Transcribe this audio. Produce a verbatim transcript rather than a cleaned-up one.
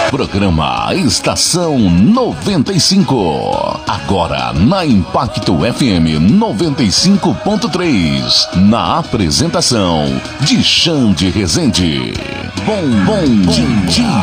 Programa Estação noventa e cinco. Agora na Impacto F M noventa e cinco ponto três. Na apresentação de Xande Rezende. Bom, bom dia.